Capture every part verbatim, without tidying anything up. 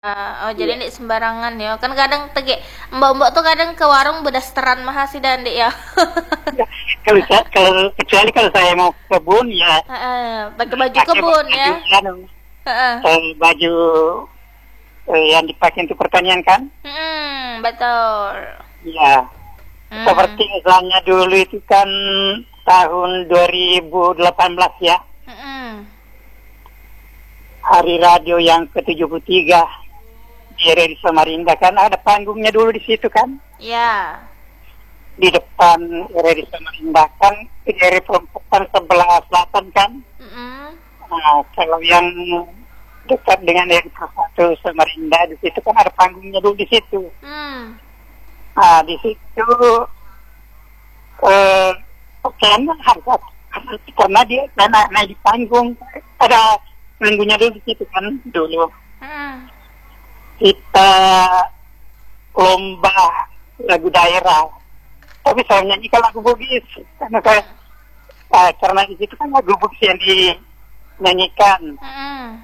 Ah, oh jadi Iya. nih sembarangan ya. Kan kadang tege mbok-mbok tuh kadang ke warung bedasteran mah sih dan Dik ya. Ya, kalau saya, kalau kecuali kalau saya mau ke kebun ya Heeh, pakai baju pakai kebun ya. baju anu, Heeh. eh, baju eh, yang dipakai untuk pertanian kan? Hmm, betul. Ya, Hmm. seperti misalnya dulu itu kan tahun dua ribu delapan belas ya, Hmm. hari radio yang ke tujuh puluh tiga di R R I Samarinda kan ada panggungnya dulu di situ kan? Ya. Di depan R R I Samarinda kan, di R R I Perempatan sebelah selatan kan? Hmm. Nah, kalau yang dekat dengan R R I satu Samarinda di situ kan ada panggungnya dulu di situ. Hmm. Nah, di situ eh pakaiannya harga karena dia karena naik di panggung ada panggungnya dulu di situ kan dulu Hmm. kita lomba lagu daerah tapi saya nyanyikan lagu Bugis karena saya ah, karena di situ kan lagu Bugis yang dinyanyikan. Hmm.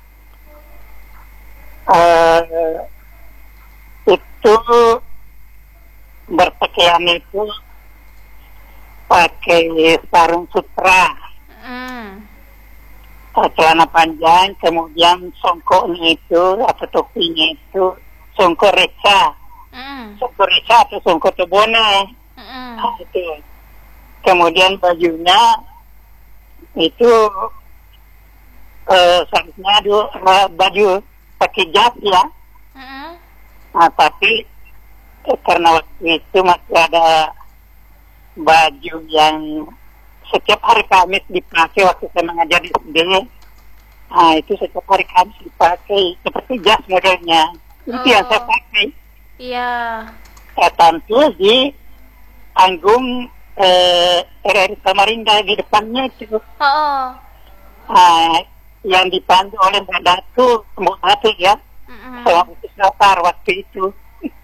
eh itu berpakaian itu pakai sarung sutra, Hmm. eh, celana panjang, kemudian songkoknya itu atau topinya itu songkok reca, Hmm. songkok reca atau songkok tebone. Hmm. Nah, itu. Kemudian bajunya itu eh, seharusnya aduh, eh, baju pakai jas ya. Hmm. Nah, tapi eh, karena waktu itu masih ada baju yang setiap hari Kamis dipakai waktu saya mengajar di S D. Nah, itu setiap hari Kamis dipakai seperti jas modelnya. Itu yang saya Oh, pakai. iya. Saya tampil di panggung eh, R R I Samarinda di depannya itu. Oh. Nah, yang dipandu oleh Mbak Datu, Mbak Datu ya, sama Hmm. Utus Lapar waktu itu.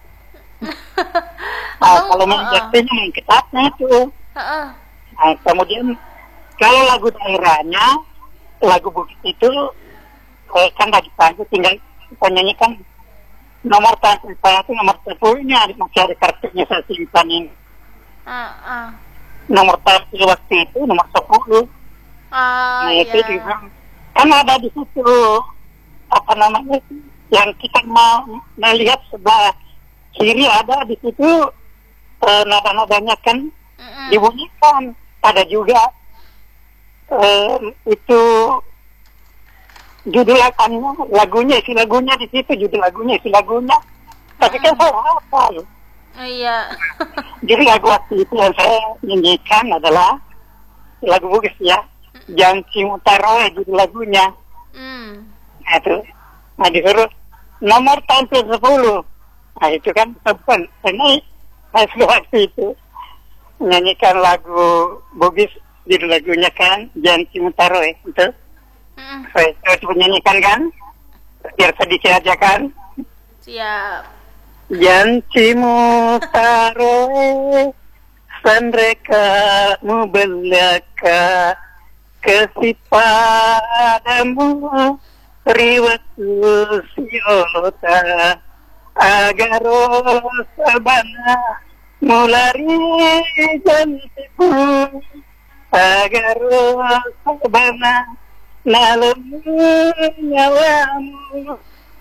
Nah, Untung, kalau heeh. menjatuhnya yang ketatnya itu. Heeh. Nah, kemudian kalau lagu daerahnya, lagu Bugis itu eh, kan lagi panggil tinggal kita nyanyikan nomor telepon saya itu nomor teleponnya masih ada kartunya saya simpan ini. Heeh. Nomor telepon waktu itu nomor sepuluh. Oh, Nah, itu juga iya. kan ada di situ apa namanya yang kita mau melihat sebelah kiri ada di situ eh, nada-nadanya kan Mm-mm. dibunyikan. Ada juga eh, itu judul lagunya, lagunya isi lagunya di situ judul lagunya isi lagunya. Tapi kan Mm-mm. saya hafal. Iya. Jadi lagu waktu itu yang saya nyanyikan adalah lagu Bugis ya. Jangan Cimutaroe judul lagunya. Hmm. Nah itu, nah disuruh nomor tampil sepuluh. Nah itu kan bukan ini saya waktu itu menyanyikan lagu Bugis judul lagunya kan Jangan Cimutaroe itu. Mm-mm. Saya terus menyanyikan kan biar sedikit aja kan. Siap. Janji Mutaroe Sandreka belaka kasih padamu riwatu siota agar sabana mulari jantiku agar sabana nalamu nyawamu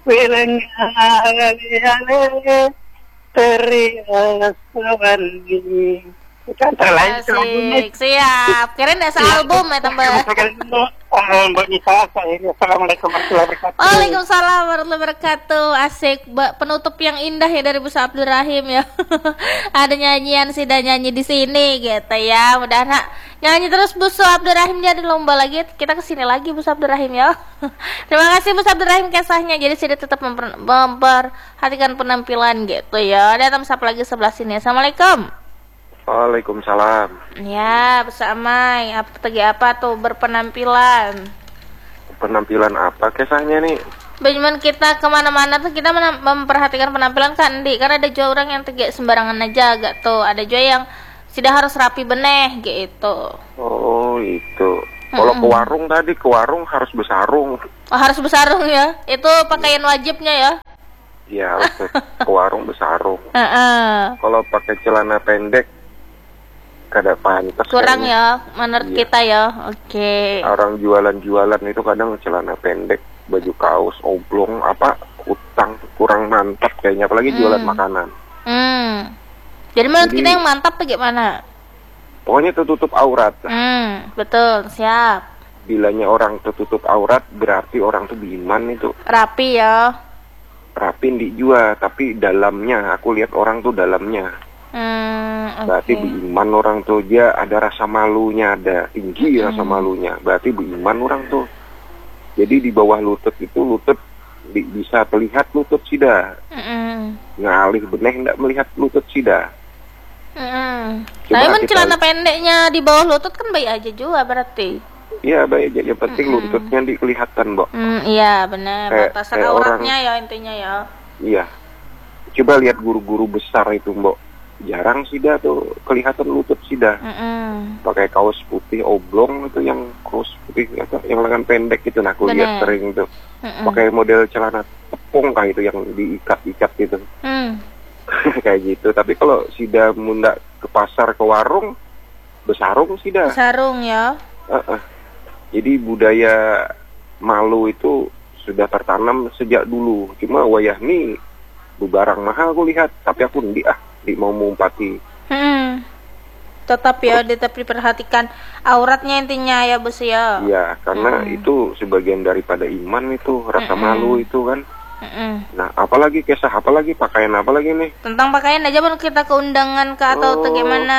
Wilangali teriak sawandi. Itu antara lain itu lagunya. Asik. Siap. Kirain ada Ya, album ya, Tante. Mbak Nisa, saya Assalamualaikum warahmatullahi wabarakatuh. Waalaikumsalam warahmatullahi wabarakatuh. Asik, Mbak. Penutup yang indah ya dari Bu Abdul Rahim ya. Ada nyanyian sih dan nyanyi di sini gitu ya. Mudah nak nyanyi terus Bu Abdul Rahim jadi lomba lagi. Kita kesini lagi Bu Abdul Rahim ya. Terima kasih Bu Abdul Rahim kisahnya. Jadi saya tetap memper- memperhatikan penampilan gitu ya. Datang siapa lagi sebelah sini. Assalamualaikum. Waalaikumsalam. Ya, bersama apa tadi apa tuh berpenampilan. Penampilan apa kisahnya nih? Bagaimana kita kemana-mana tuh kita menam- memperhatikan penampilan kan di karena ada juga orang yang tegak sembarangan aja agak tuh ada juga yang sudah harus rapi beneh gitu. Oh itu. Kalau ke warung tadi, ke warung harus bersarung. Oh, harus bersarung ya. Itu pakaian wajibnya ya. Iya, harus ke warung bersarung. Heeh. Kalau pakai celana pendek kada pantas. Kurang kayaknya. ya menurut Iya. kita ya. Oke. Orang jualan-jualan itu kadang celana pendek, baju kaos, oblong, apa utang kurang mantap kayaknya, apalagi jualan Hmm. makanan. Hmm. Jadi menurut Jadi- kita yang mantap tuh gimana? Pokoknya tertutup aurat. Hmm, betul, siap. Bilanya orang tertutup aurat berarti orang tuh beriman itu. Rapi ya. Rapi di jua, tapi dalamnya aku lihat orang tuh dalamnya. Hmm, oke. Berarti beriman orang tuh, dia ada rasa malunya, ada tinggi Hmm. rasa malunya. Berarti beriman orang tuh. Jadi di bawah lutut itu lutut di- bisa terlihat lutut sida. Mm-mm. Ngalih beneh ndak melihat lutut sida. Mm-mm. Coba Tapi men kita- celana pendeknya di bawah lutut kan baik aja juga berarti. Iya baik aja, yang penting lututnya dikelihatan, Mbok. Hmm, iya benar. Kayak- Batasan kayak auratnya ya intinya ya. Iya. Coba lihat guru-guru besar itu, Mbok. Jarang sida tuh kelihatan lutut sida. Mm-mm. Pakai kaos putih oblong itu, yang kaos putih apa, yang lengan pendek itu, nah aku lihat Bener. sering tuh. Mm-mm. Pakai model celana tepung kah itu yang diikat-ikat gitu. Hmm. Kayak gitu. Tapi kalau sida munda ke pasar ke warung besarung sida. Sarung ya. Uh-uh. Jadi budaya malu itu sudah tertanam sejak dulu. Cuma wayah nih barang mahal aku lihat, tapi aku ndi ah di mau mumpati. Hmm. Tetap ya, tetap diperhatikan auratnya intinya ya bos ya. Iya, karena Mm-mm. itu sebagian daripada iman itu, rasa Mm-mm. malu itu kan. Mm-mm. Nah, apalagi kisah, apalagi pakaian apalagi nih. Tentang pakaian aja baru kita ke undangan ke atau Oh. ke gimana?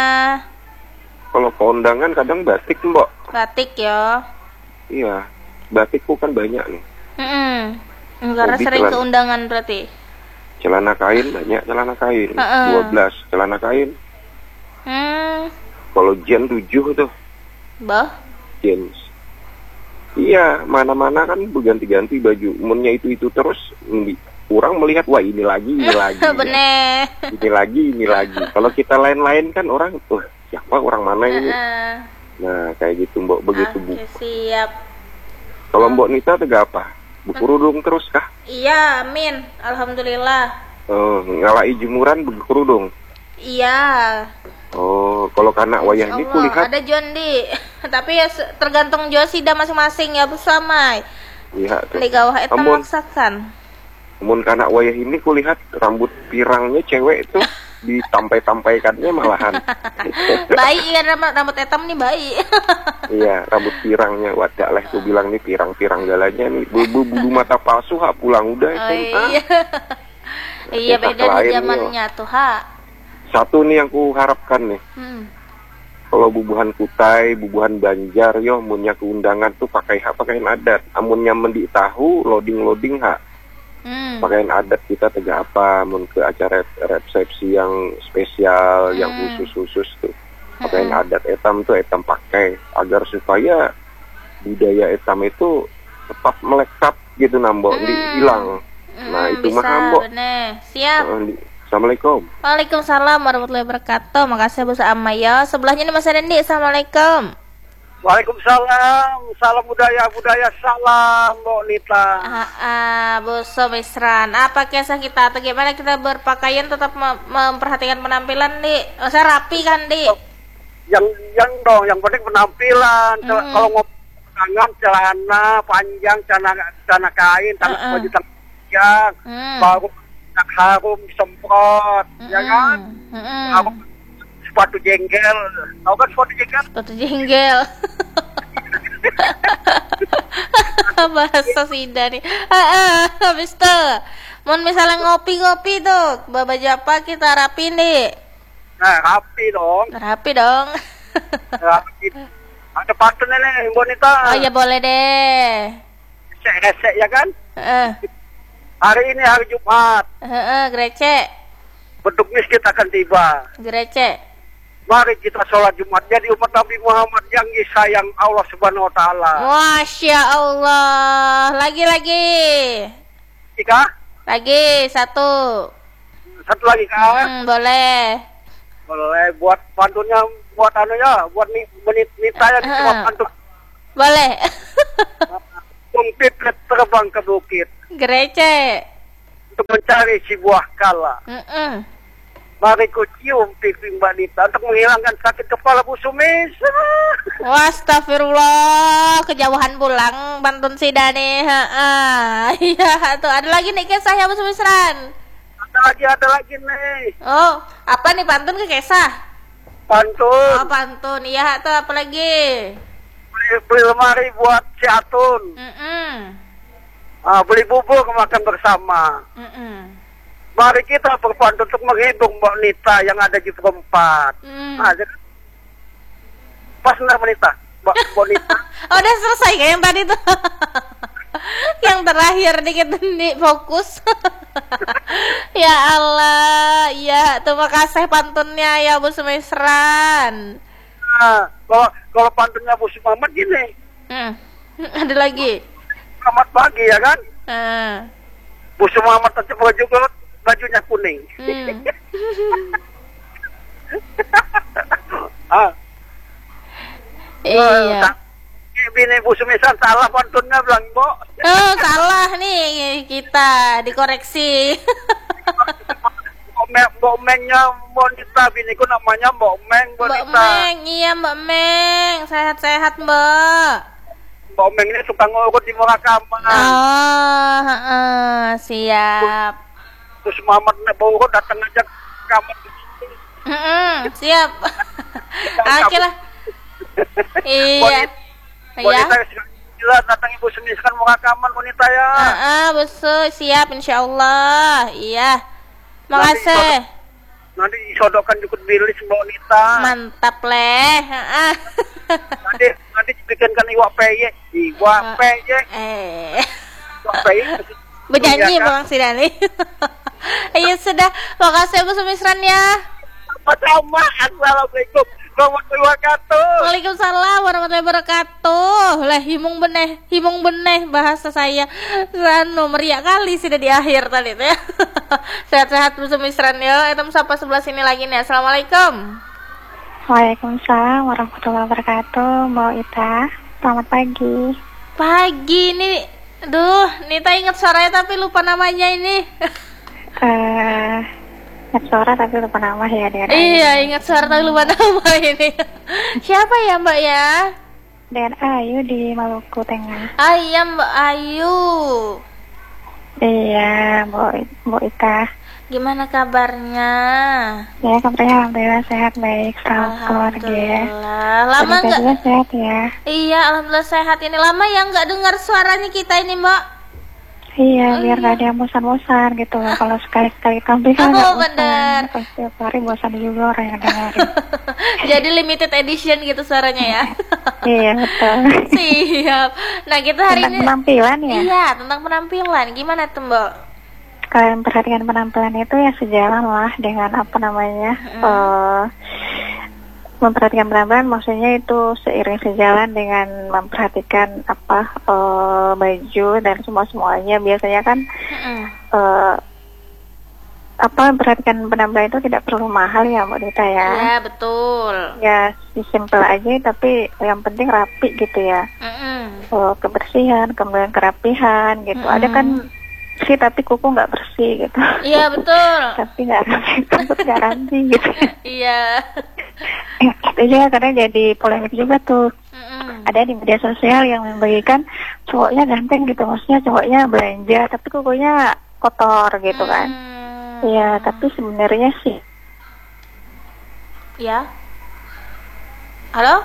Kalau keundangan kadang batik, Mbok. Batik ya. Iya, batikku kan banyak nih. Mm-mm. Karena Hobi sering celana. ke undangan berarti. Celana kain banyak, celana kain. Heeh. dua belas celana kain. Hmm. Kalau jen tujuh tuh, Bah. jeans. Iya, mana-mana kan berganti-ganti baju. Munnya itu-itu terus, ini kurang melihat, wah ini lagi, ini lagi. ya. Bener. Ini lagi, ini lagi. Kalau kita lain-lain kan orang, wah siapa orang mana ini? Heeh. Nah, kayak gitu, Mbok. Begitu, Bu. Oke, siap. Kalau Mbok Nita tega apa? Berkerudung terus kah? Iya, amin. Alhamdulillah. Oh, ngalai jemuran berkerudung. Iya. Oh, kalau kanak wayah ini Allah, kulihat, ada Jondi. Tapi ya se- tergantung Josida masing-masing ya, Bu Samai. iya tuh. Di gawah eta Amun, maksakan. amun kanak wayah ini kulihat rambut pirangnya cewek itu ditampai-tampaikannya malahan. Baik kan rambut, rambut etam nih baik. Iya, rambut pirangnya wadah lah tuh bilang nih pirang-pirang galanya nih. Bulu bulu mata palsu hak pulang udah Oh, S M A. iya. Iya Kisah beda di lain, zamannya tuh, ha. Satu nih yang ku harapkan nih. Hmm. Kalau bubuhan Kutai, bubuhan Banjar, yo munnya keundangan tuh pakai hak pakaian adat. Amunnya mendi tahu loading-loading hak. Hmm. Pakaian adat kita tega apa, mun ke acara resepsi yang spesial, yang Hmm. khusus-khusus tuh. Pakaian adat etam tuh etam pakai agar supaya budaya etam itu tetap melekat gitu nambok, Hmm. di hilang. Hmm, Nah, itu bisa, mah hambok. bener. Siap. Eh, di- Assalamualaikum. Waalaikumsalam warahmatullahi wabarakatuh. Makasih Bu Sama ya. Sebelahnya nih Mas Rendi. Assalamualaikum. Waalaikumsalam, salam budaya, budaya salam, Mbok Nita. Ah, ah, Bu Somisran. Apa kisah kita atau gimana kita berpakaian tetap mem- memperhatikan penampilan nih? Oh, saya rapi kan, Di? Yang yang dong, yang penting penampilan. Cel- Mm-mm. Kalau ngopi tangan, celana panjang, celana celana kain, tangan Mm-mm. baju tangan panjang, Hmm. baru nak harum semprot, ya kan? Mm-mm. Harum sepatu jengkel, tahu kan sepatu jengkel? Sepatu jenggel. Bahasa Sida nih. Ah, ah, habis tuh. Mun misalnya ngopi-ngopi tuh, baba apa kita rapi nih. Nah, rapi dong, Rapi dong. rapi. Ada partner nih, Mbok Nita. Oh iya boleh deh. Resek-resek ya kan? Heeh. Hari ini hari Jumat, Heeh, grece. beduk miskin akan tiba. Grece. Mari kita sholat Jumat. Jadi umat Nabi Muhammad yang disayang Allah Subhanahu Wa Taala. Masya Allah. Lagi-lagi. Tiga, Lagi satu. satu lagi kan? Hmm, boleh. Boleh buat pantunnya, buat anu ya, buat nih menit nita ya Ah. cuma pantun. Boleh. Burung pipit terbang ke bukit Gerece. untuk mencari si buah kala. Mm-mm. Mari ku cium pipi Mbak Nita untuk menghilangkan sakit kepala Bu Sumesa. Wastafirullah, kejauhan pulang pantun si Dani. Heeh. Iya, tuh ada lagi nih kisah ya Bu Sumisran. Ada lagi, ada lagi nih. Oh, apa nih pantun ke kisah? Pantun. Oh, pantun. Iya, tuh apa lagi? Beli, beli lemari buat si Atun. Mm-mm. Ah, beli bubur makan bersama. Mm-mm. Mari kita berpantun untuk menghibur Mbak Nita yang ada di perempat. Mm. Ah, jadi pas nggak Mbak Nita? Mbak Mbak Nita. Oh, udah selesai kayak yang tadi tuh. Yang terakhir dikit nih fokus. Ya Allah, ya terima kasih pantunnya ya Bu Sumisran. Nah, kalau kalau pantunnya Bu Sumamat gini. Hmm. Ada lagi. Selamat pagi ya kan? Ah. Bu Sumamat aja baju bajunya kuning. Hmm. Ah. Iya. Bini Bu Sumisan salah pantunnya bilang, "Mbok." Oh, salah nih kita dikoreksi. Mbok Meng, Mbok Mengnya Mbok Nita, biniku namanya Mbok Meng, Mbok Mbak Nita. Meng, iya Mbak Meng, sehat-sehat Mbak. Mbok Meng ini suka ngurut di Murakaman. Oh, heeh, siap. Terus Muhammad Neboro datang aja ke kamar. Heeh, siap. Oke lah. Iya. Iya. Wanita jelas datang Ibu Sumiskan Murakaman wanita ya. Heeh, besul, siap insyaallah. Iya. Makasih. Nanti disodokkan cukup bilis Mbak Nita. Mantap leh. Heeh. Nanti nanti dibikinkan iwak peyek, iwak peyek, Eh. iwak peyek. Bernyanyi Iya kan? Bang Sidani. Iya sudah. Makasih Bu Sumisran ya. Sama. Assalamualaikum warahmatullahi wabarakatuh. Waalaikumsalam warahmatullahi wabarakatuh. Lah himung beneh, himung beneh bahasa saya. Rano meriah kali sudah di akhir tadi tuh ya. Sehat-sehat Bu Sumisran ya. Etam sapa sebelah sini lagi nih. Assalamualaikum. Waalaikumsalam warahmatullahi wabarakatuh, Mbak Ita. Selamat pagi. Pagi nih. Aduh, Nita ingat suaranya tapi lupa namanya ini. Eh, ingat suara tapi lupa nama ya dengan Iya, ingat suara tapi lupa nama ini. Siapa ya Mbak ya? dengan Ayu di Maluku Tengah. Ah iya Mbak Ayu. Iya, Mbak Mbak Ita. Gimana kabarnya? Ya, kabarnya alhamdulillah sehat baik, selamat keluarga ya. Alhamdulillah. Lama Wanita nggak? juga sehat ya. Iya, alhamdulillah sehat. Ini lama ya nggak dengar suaranya kita ini Mbak. Iya, Oh, biar iya. nggak ada yang bosan-bosan gitu loh. Kalau sekali-sekali tampil kan Oh, nggak bener. bosan. Pasti tiap hari bosan juga orang yang dengerin. Jadi limited edition gitu suaranya ya. Iya, betul. Siap. Nah, kita hari Tentang ini penampilan ya. Iya, tentang penampilan. Gimana tuh Mbak? Kalian perhatikan penampilan itu ya sejalan lah dengan apa namanya eh, memperhatikan penampilan, maksudnya itu seiring sejalan dengan memperhatikan apa eh, baju dan semua semuanya. Biasanya kan Mm-mm. eh, apa memperhatikan penampilan itu tidak perlu mahal ya Mbak Dita ya. Iya, betul. Ya simpel aja tapi yang penting rapi gitu ya. Mm-mm. Eh, kebersihan, kemudian kerapihan gitu. Mm-mm. Ada kan bersih tapi kuku nggak bersih gitu. Iya, betul. Tapi nggak rapi, rambut nggak rapi gitu. Iya. Itu juga kadang jadi polemik juga tuh. Mm-mm. Ada di media sosial yang membagikan cowoknya ganteng gitu, maksudnya cowoknya belanja tapi kukunya kotor gitu kan. Hmm. Iya, tapi sebenarnya sih Ya. Halo?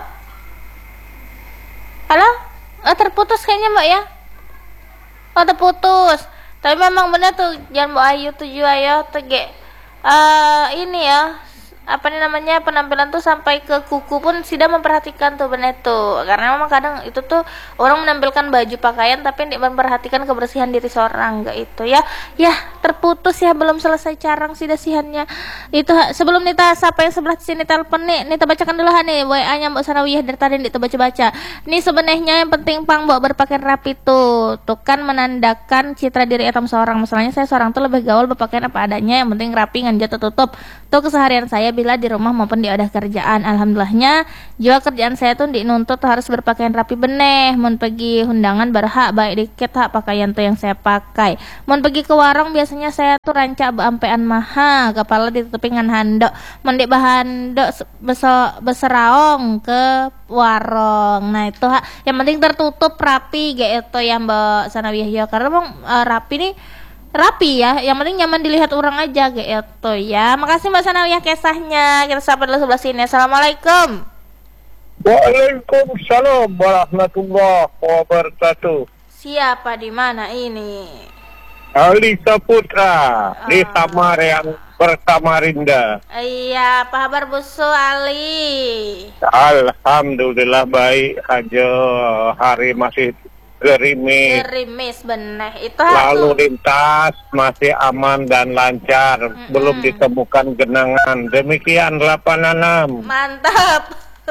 Halo? Oh, terputus kayaknya Mbak ya? Oh, terputus. Tapi memang benar tuh, jangan Mbak Ayu tujuh ayo tege. Eh ini ya, apa nih namanya, penampilan tuh sampai ke kuku pun sudah memperhatikan tuh bener tuh. Karena memang kadang itu tuh orang menampilkan baju pakaian tapi tidak memperhatikan kebersihan diri seorang, enggak itu ya. Ya, terputus ya, belum selesai carang sih dasihannya. Itu sebelum Nita sapa yang sebelah sini telepon nih, Nita bacakan dulu ha nih W A-nya Mbak Sarawiyah dari tadi Nita baca-baca. Nih sebenarnya yang penting pang Mbak berpakaian rapi tuh. Tuh kan menandakan citra diri etam seorang. Masalahnya saya seorang tuh lebih gaul berpakaian apa adanya, yang penting rapi nganjat tertutup. Tuh keseharian saya ya bila di rumah maupun di wadah kerjaan. Alhamdulillahnya jua kerjaan saya tuh dinuntut harus berpakaian rapi beneh. Mun pergi undangan berhak baik dikit hak pakaian tuh yang saya pakai. Mun pergi ke warung biasanya saya tuh rancak beampean maha, kepala ditutupi dengan handok. Mun di bahandok beso beseraong ke warung. Nah itu hak yang penting tertutup rapi gitu ya Mbak Sanawiyah ya, karena bang uh, rapi nih rapi ya, yang penting nyaman dilihat orang aja gitu ya. Makasih Mbak Sanawiyah kisahnya. Kita sapa dulu sebelah sini. Assalamualaikum. Waalaikumsalam warahmatullahi wabarakatuh. Siapa di mana ini? Ali Saputra Ah. di Samar yang Bersamarinda. Iya, apa kabar Busu Ali? Alhamdulillah baik aja, hari masih gerimis. Gerimis bener. Itu Lalu tuh. lintas masih aman dan lancar, Mm-mm. belum ditemukan genangan. Demikian delapan enam. Mantap.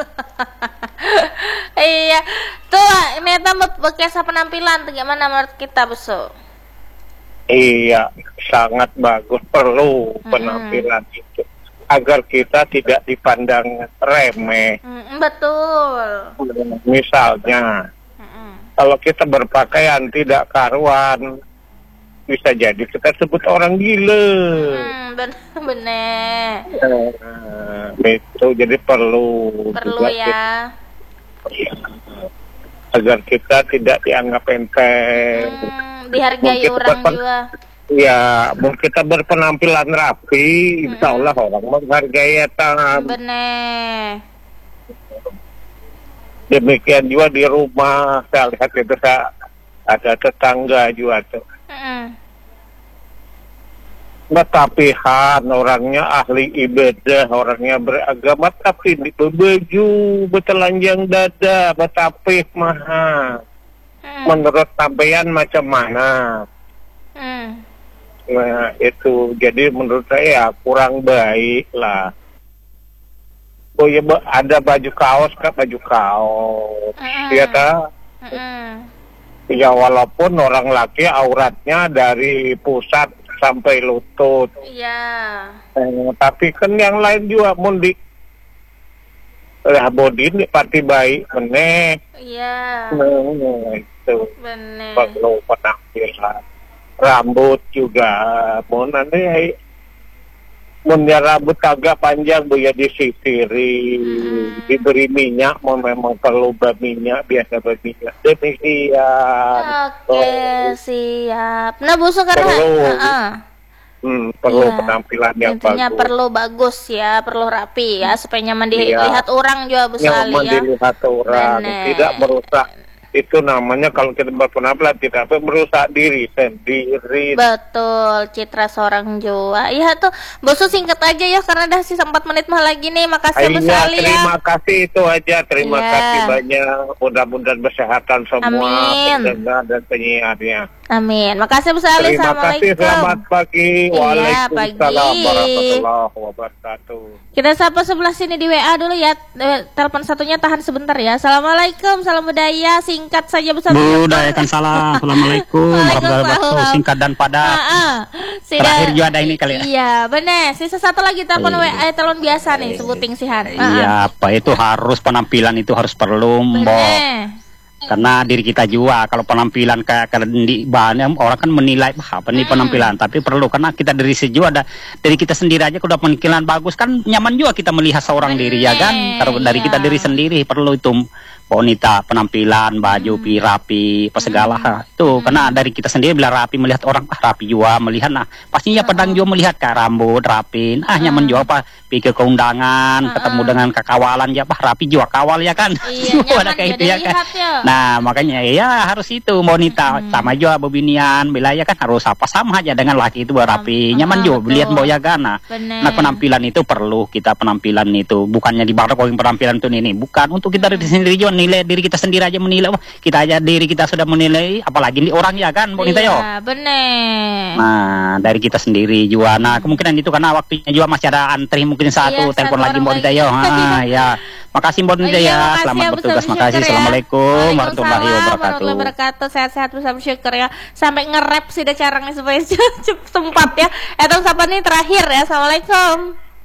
Iya, tuh ternyata bekas penampilan tuh gimana menurut kita Busu? Iya, sangat bagus, perlu Mm-mm. penampilan itu agar kita tidak dipandang remeh. Mm, betul. Misalnya, Mm-mm. kalau kita berpakaian tidak karuan, bisa jadi kita sebut orang gila. Hmm, bener bener. Nah, itu jadi perlu Perlu juga ya. kita- agar kita tidak dianggap enteng. Hmm, dihargai Mungkin orang berpen- juga. Ya, mau kita berpenampilan rapi, insya Allah orang menghargai eta. Bener. Demikian juga di rumah, saya lihat itu saya ada tetangga juga tuh. Mm-mm. Betapihan, orangnya ahli ibadah, orangnya beragama, tapi di baju, bertelanjang dada, betapih maha. Mm. Menurut sampean macam mana? Mm. Nah, itu jadi menurut saya kurang baik lah. Oh ya, ba- ada baju kaos kan, baju kaos. Mm-mm. Ya ta? Mm-mm. Ya walaupun orang laki auratnya dari pusat sampai lutut. Iya. Eh, tapi kan yang lain juga mundi lah body ini pasti baik meneh. Iya. Nah, itu Bener. perlu penampilan. Rambut juga mau nanti punya rambut agak panjang bu ya disisiri, Hmm. diberi minyak, mau memang perlu berminyak biasa berminyak. Demikian. Oke, siap. Nah, Busu karena Perlu. Heeh. Hmm, perlu Iya. penampilan yang Intinya bagus. perlu bagus ya, perlu rapi ya supaya nyaman Iya. dilihat orang juga Busu Ali Nyaman ya. dilihat orang, Bener. tidak merusak. Itu namanya kalau kita berpenampilan tidak apa merusak diri sendiri. Betul, citra seorang Jawa. Iya tuh, Busu singkat aja ya karena dah sisa empat menit mah lagi nih. Makasih Busu Iya, Ali ya. terima kasih itu aja. Terima Iya. kasih banyak. Mudah-mudahan kesehatan semua Amin. pendengar dan penyiarnya. Amin. Makasih Busu Ali. Terima kasih. Assalamualaikum. Selamat pagi. Iya, Waalaikumsalam pagi. warahmatullahi wabarakatuh. Kita sapa sebelah sini di W A dulu ya. Eh, Telepon satunya tahan sebentar ya. Assalamualaikum, salam budaya. Singkat saja Busu Ali. Budayakan salam. Assalamualaikum warahmatullahi wabarakatuh. Waalaikumsalam. Singkat dan padat. Ah, ah. Sida- Terakhir juga ada ini kali ya. Iya, bener. Sisa satu lagi telepon W Iya. A, telepon biasa nih, sebuting sihan. Ah, ah. Iya, apa itu harus penampilan itu harus perlu mbok. Bener. Karena diri kita juga kalau penampilan kayak kayak di bahannya orang kan menilai "Wah, apa nih Hmm. penampilan, tapi perlu karena kita dari sejauh ada dari kita sendiri aja kalau udah penampilan bagus kan nyaman juga kita melihat seorang diri ya kan. Bener, Kalau dari iya. kita diri sendiri perlu itu wanita penampilan baju pi rapi apa segala hal itu karena dari kita sendiri bila rapi melihat orang ah rapi juga melihat nah pastinya pedang juga melihat kayak rambut rapi ah nyaman juga apa pikir keundangan ketemu dengan kekawalan ya apa rapi juga kawal ya kan. Iya, nyaman Ada kayak jadi gitu ya kan. lihat ya. Nah makanya ya harus itu wanita sama juga bebinian bila ya kan harus apa sama aja dengan laki itu rapi Sam- nyaman ah, juga betul. lihat boya gana. Bener. Nah penampilan itu perlu kita penampilan itu bukannya di barat penampilan itu ini bukan untuk kita diri sendiri juga nilai diri kita sendiri aja menilai wah kita aja diri kita sudah menilai apalagi di orang ya kan Mbak Nita yo. Iya, bener. Nah dari kita sendiri juga nah kemungkinan itu karena waktunya juga masih ada antri mungkin satu Iya, telepon satu lagi orang Mbak Nita lagi. yo. Ah ya makasih Mbak Nita Oh, iya, ya makasih selamat ya, bertugas bersama makasih syukur ya. assalamualaikum warahmatullahi Waalaikumsalam wabarakatuh. warahmatullahi wabarakatuh. Sehat-sehat bersama syukur ya. Sampai nge-rap sih dah caranya supaya sempat ya. Eh tahun siapa nih terakhir ya. Assalamualaikum.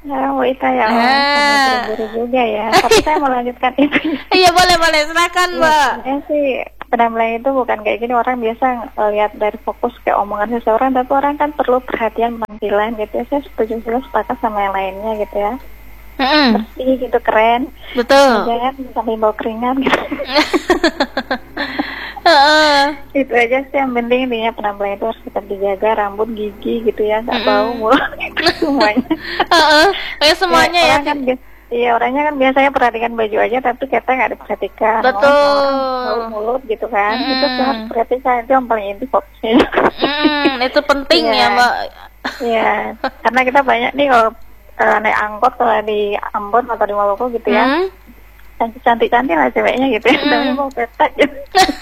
Ya, Bu Ita ya. Ah. Buru-buru juga ya. Tapi saya mau lanjutkan itu. Iya boleh boleh silakan Mbak. Ya sih penampilan itu bukan kayak gini, orang biasa lihat dari fokus ke omongan seseorang, tapi orang kan perlu perhatian penampilan gitu ya. Saya setuju juga sepakat sama yang lainnya gitu ya. Mm-mm. Bersih gitu, keren. Betul. Jangan sampai bau keringat gitu. Heeh. Itu aja sih yang penting, intinya penampilan itu harus tetap dijaga, rambut, gigi gitu ya, nggak Mm-mm. bau mulut gitu semuanya. Heeh. Kayak semuanya ya. orang kan bi- iya, orangnya kan biasanya perhatikan baju aja, tapi kita nggak diperhatikan. Betul. Orang bau mulut gitu kan, Mm-mm. itu tuh harus perhatikan, itu yang paling inti fokusnya. Mm, itu penting Iya. ya Mbak. Iya, karena kita banyak nih kalau uh, naik angkot kalau di Ambon atau di Maluku gitu ya, Hmm? cantik-cantik lah ceweknya gitu ya, Mm. tapi mau petak gitu.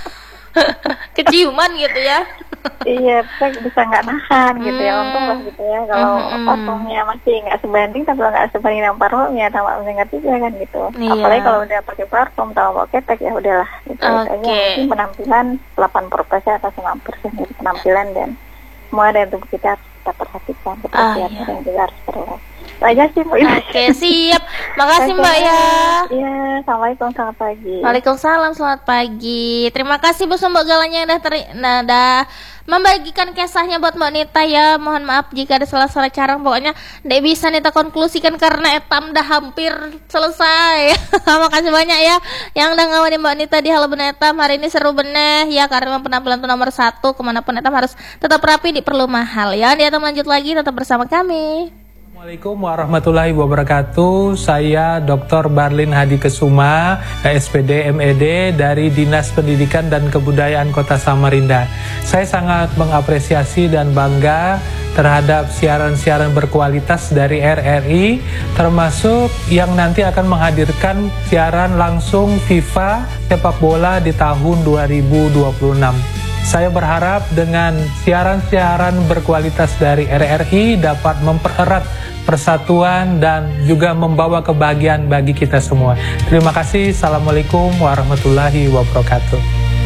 Keciuman gitu ya. Iya, bisa bisa nggak nahan gitu ya, untung lah gitu ya. Kalau Mm-mm. parfumnya masih nggak sebanding, tapi kalau nggak sebanding dengan parfumnya, tambah menyengat juga kan gitu. Iya. Apalagi kalau udah pakai parfum, tambah bawa ketek ya udahlah. Gitu. Itu aja. Oke. Mungkin penampilan delapan puluh persen atau sembilan puluh persen dari penampilan, dan semua dari tubuh kita harus kita perhatikan, kebersihannya iya. dan juga harus perlu. Itu aja sih Bu. Oke siap. Makasih Mbak ya. Iya, assalamualaikum, selamat pagi. Waalaikumsalam, selamat pagi. Terima kasih Bu Mbak Galanya yang udah, teri- nah, udah membagikan kisahnya buat Mbak Nita ya. Mohon maaf jika ada salah-salah cara. Pokoknya nggak bisa Nita konklusikan karena etam udah hampir selesai. Makasih banyak ya yang udah ngawanin Mbak Nita di Halo Bener Etam. Hari ini seru bener ya, karena penampilan itu nomor satu. Kemanapun Etam harus tetap rapi, diperlu mahal ya. Di Etam lanjut lagi, tetap bersama kami. Assalamualaikum warahmatullahi wabarakatuh. Saya Doktor Barlin Hadi Kesuma, S P D M E D dari Dinas Pendidikan dan Kebudayaan Kota Samarinda. Saya sangat mengapresiasi dan bangga terhadap siaran-siaran berkualitas dari R R I, termasuk yang nanti akan menghadirkan siaran langsung FIFA sepak bola di tahun dua ribu dua puluh enam. Saya berharap dengan siaran-siaran berkualitas dari R R I dapat mempererat persatuan dan juga membawa kebahagiaan bagi kita semua. Terima kasih. Assalamualaikum warahmatullahi wabarakatuh.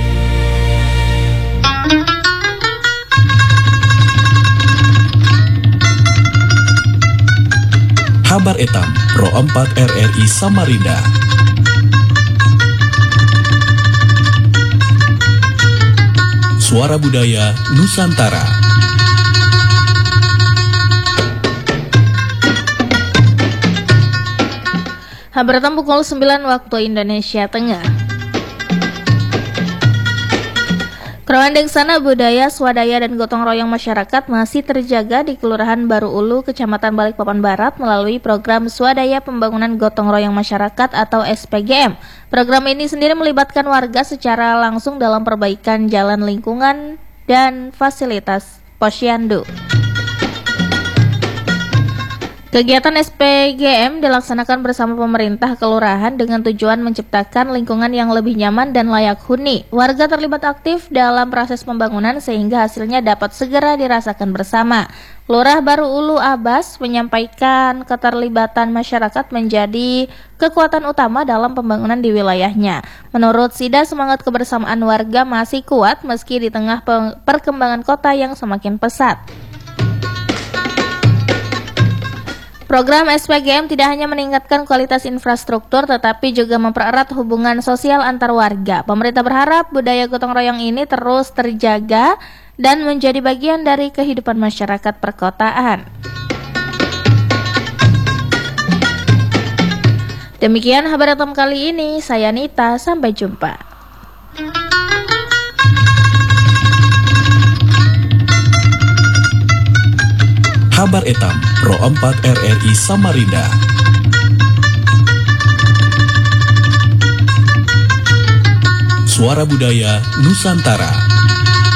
Kabar Etam Pro empat R R I Samarinda. Suara Budaya Nusantara. Kabar Etam pukul sembilan waktu Indonesia Tengah. Kerawandeng sana budaya, swadaya, dan gotong royong masyarakat masih terjaga di Kelurahan Baru Ulu, Kecamatan Balikpapan Barat melalui program Swadaya Pembangunan Gotong Royong Masyarakat atau S P G M. Program ini sendiri melibatkan warga secara langsung dalam perbaikan jalan lingkungan dan fasilitas posyandu. Kegiatan S P G M dilaksanakan bersama pemerintah kelurahan dengan tujuan menciptakan lingkungan yang lebih nyaman dan layak huni. Warga terlibat aktif dalam proses pembangunan sehingga hasilnya dapat segera dirasakan bersama. Lurah Baru Ulu Abbas menyampaikan keterlibatan masyarakat menjadi kekuatan utama dalam pembangunan di wilayahnya. Menurut Sida, semangat kebersamaan warga masih kuat meski di tengah perkembangan kota yang semakin pesat. Program S P G M tidak hanya meningkatkan kualitas infrastruktur, tetapi juga mempererat hubungan sosial antar warga. Pemerintah berharap budaya gotong royong ini terus terjaga dan menjadi bagian dari kehidupan masyarakat perkotaan. Demikian Kabar Etam kali ini, saya Nita, sampai jumpa. Kabar Etam Pro empat R R I Samarinda. Suara Budaya Nusantara.